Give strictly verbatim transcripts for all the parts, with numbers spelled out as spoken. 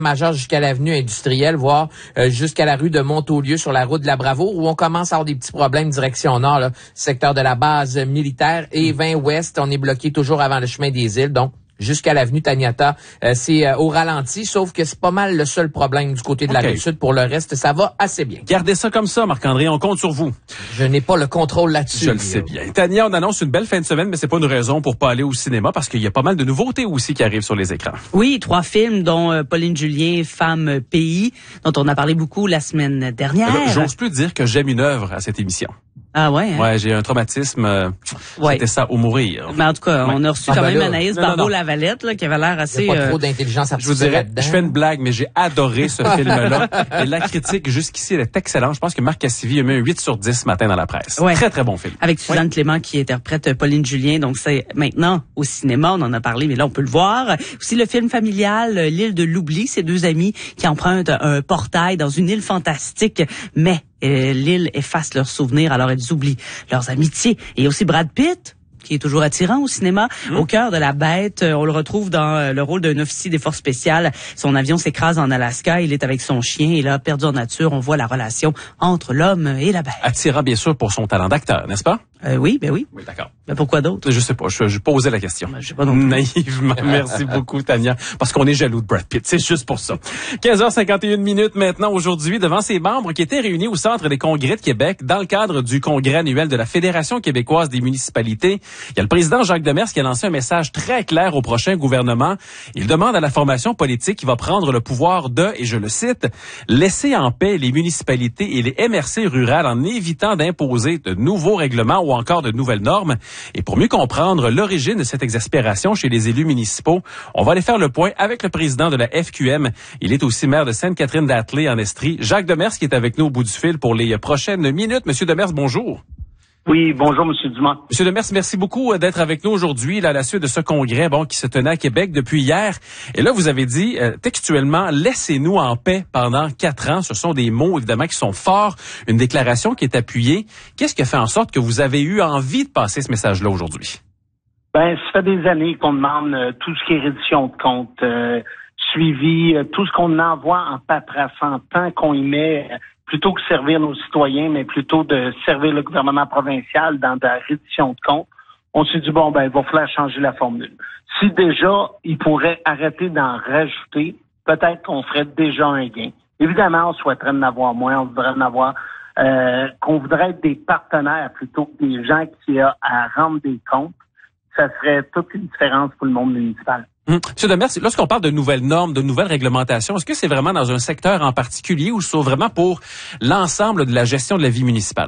majeur jusqu'à l'avenue industrielle, voire euh, jusqu'à la rue de Montaulieu sur la route de la Bravoure, où on commence à avoir des petits problèmes direction nord, là, secteur de la base militaire, et vingt ouest, on est bloqué toujours avant le chemin des îles, donc jusqu'à l'avenue Taniata, euh, c'est euh, au ralenti, sauf que c'est pas mal le seul problème du côté de okay. la Rive-Sud. Pour le reste, ça va assez bien. Gardez ça comme ça, Marc-André, on compte sur vous. Je n'ai pas le contrôle là-dessus. Je le sais bien. Tania, on annonce une belle fin de semaine, mais c'est pas une raison pour pas aller au cinéma, parce qu'il y a pas mal de nouveautés aussi qui arrivent sur les écrans. Oui, trois films, dont euh, Pauline Julien, Femme Pays, dont on a parlé beaucoup la semaine dernière. Là, j'ose plus dire que j'aime une œuvre à cette émission. Ah ouais? Hein? Ouais, j'ai un traumatisme. Euh, ouais. C'était ça, au mourir. Mais en tout cas, ouais. on a reçu ah, quand ben même là, Anaïs Barbeau-Lavalette, là, qui avait l'air assez... Il n'y a pas euh... trop d'intelligence artificielle. Je vous dirais, là-dedans. je fais une blague, mais j'ai adoré ce film-là. Et la critique jusqu'ici, elle est excellente. Je pense que Marc Cassivi a mis un huit sur dix ce matin dans la presse. Ouais. Très, très bon film. Avec Suzanne ouais. Clément qui interprète Pauline Julien. Donc, c'est maintenant au cinéma. On en a parlé, mais là, on peut le voir. Aussi, le film familial, L'île de l'oubli. Ces deux amis qui empruntent un portail dans une île fantastique, mais euh, l'île efface leurs souvenirs, alors elles oublient leurs amitiés. Et aussi Brad Pitt, qui est toujours attirant au cinéma, mmh. au cœur de la bête. On le retrouve dans le rôle d'un officier des forces spéciales. Son avion s'écrase en Alaska. Il est avec son chien. Et là, perdu en nature, on voit la relation entre l'homme et la bête. Attirant, bien sûr, pour son talent d'acteur, n'est-ce pas? Euh, oui, ben oui. Oui, d'accord. Mais pourquoi d'autre? Je sais pas. Je, je posais la question. Ben, je sais pas non plus. Naïvement. Merci beaucoup, Tania. Parce qu'on est jaloux de Brad Pitt. C'est juste pour ça. quinze heures cinquante et une minutes maintenant aujourd'hui devant ses membres qui étaient réunis au Centre des congrès de Québec dans le cadre du congrès annuel de la Fédération québécoise des municipalités. Il y a le président Jacques Demers qui a lancé un message très clair au prochain gouvernement. Il demande à la formation politique qui va prendre le pouvoir de, et je le cite, laisser en paix les municipalités et les M R C rurales en évitant d'imposer de nouveaux règlements ou encore de nouvelles normes. Et pour mieux comprendre l'origine de cette exaspération chez les élus municipaux, on va aller faire le point avec le président de la F Q M. Il est aussi maire de Sainte-Catherine-d'Atlée en Estrie. Jacques Demers qui est avec nous au bout du fil pour les prochaines minutes. Monsieur Demers, bonjour. Oui, bonjour, Monsieur Dumont. Monsieur Demers, merci beaucoup d'être avec nous aujourd'hui là, à la suite de ce congrès bon, qui se tenait à Québec depuis hier. Et là, vous avez dit euh, textuellement, laissez-nous en paix pendant quatre ans. Ce sont des mots, évidemment, qui sont forts. Une déclaration qui est appuyée. Qu'est-ce qui a fait en sorte que vous avez eu envie de passer ce message-là aujourd'hui? Ben, ça fait des années qu'on demande euh, tout ce qui est reddition de compte, euh, suivi, euh, tout ce qu'on envoie en paperassant, tant qu'on y met... Euh, plutôt que servir nos citoyens, mais plutôt de servir le gouvernement provincial dans de la reddition de comptes, on s'est dit, bon, ben, il va falloir changer la formule. Si déjà, il pourrait arrêter d'en rajouter, peut-être qu'on ferait déjà un gain. Évidemment, on souhaiterait en avoir moins, on voudrait en avoir, euh, qu'on voudrait être des partenaires plutôt que des gens qui ont à rendre des comptes. Ça serait toute une différence pour le monde municipal. Hum. Monsieur Demers, lorsqu'on parle de nouvelles normes, de nouvelles réglementations, est-ce que c'est vraiment dans un secteur en particulier ou c'est vraiment pour l'ensemble de la gestion de la vie municipale?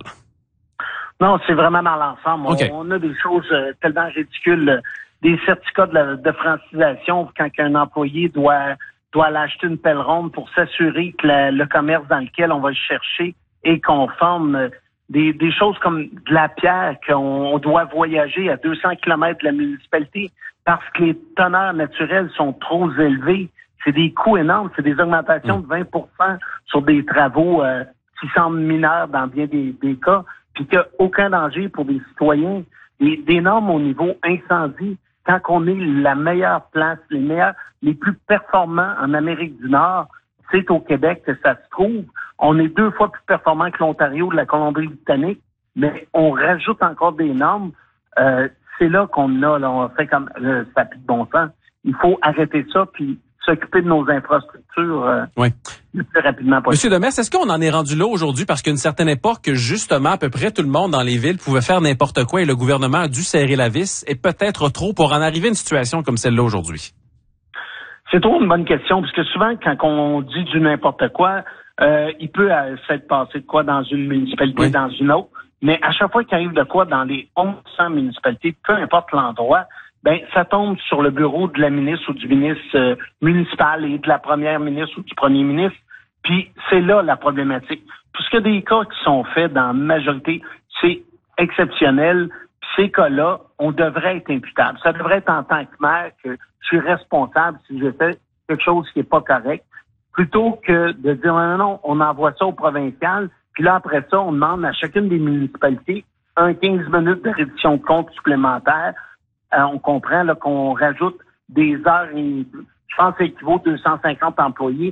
Non, c'est vraiment dans l'ensemble. Okay. On, on a des choses euh, tellement ridicules, euh, des certificats de, la, de francisation quand un employé doit doit aller acheter une pelle ronde pour s'assurer que la, le commerce dans lequel on va le chercher est conforme. Euh, Des, des choses comme de la pierre, qu'on on doit voyager à deux cents kilomètres de la municipalité parce que les teneurs naturelles sont trop élevées. C'est des coûts énormes, c'est des augmentations de vingt pour cent sur des travaux euh, qui semblent mineurs dans bien des, des cas, puis qu'il n'y a aucun danger pour des citoyens. Des, des normes au niveau incendie, quand on est la meilleure place, les meilleurs, les plus performants en Amérique du Nord, c'est au Québec que ça se trouve. On est deux fois plus performant que l'Ontario de la Colombie-Britannique, mais on rajoute encore des normes. Euh, c'est là qu'on a, là, on fait comme euh, ça n'a plus de bon sens. Il faut arrêter ça puis s'occuper de nos infrastructures euh, oui. le plus rapidement possible. Monsieur Demers, est-ce qu'on en est rendu là aujourd'hui parce qu'à une certaine époque, justement, à peu près tout le monde dans les villes pouvait faire n'importe quoi et le gouvernement a dû serrer la vis et peut-être trop pour en arriver à une situation comme celle-là aujourd'hui? C'est trop une bonne question, parce que souvent, quand on dit du n'importe quoi, euh, il peut euh, s'être passé de quoi dans une municipalité, oui. dans une autre, mais à chaque fois qu'il arrive de quoi dans les onze cents municipalités, peu importe l'endroit, ben ça tombe sur le bureau de la ministre ou du ministre euh, municipal et de la première ministre ou du premier ministre, puis c'est là la problématique. Puisque des cas qui sont faits dans la majorité, c'est exceptionnel. Ces cas-là, on devrait être imputable. Ça devrait être en tant que maire que je suis responsable si je fais quelque chose qui n'est pas correct, plutôt que de dire non, non, on envoie ça au provincial, puis là, après ça, on demande à chacune des municipalités un quinze minutes de réduction de compte supplémentaire. Euh, on comprend là, qu'on rajoute des heures et je pense que ça équivaut à deux cent cinquante employés.